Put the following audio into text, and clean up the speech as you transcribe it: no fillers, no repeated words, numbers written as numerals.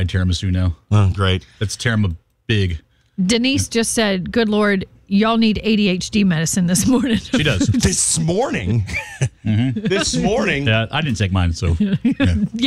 fried tiramisu now. Oh, great. That's tiramisu big. Denise just said, good Lord, y'all need ADHD medicine this morning. She does. This morning? This morning? Yeah, I didn't take mine, so. Yeah.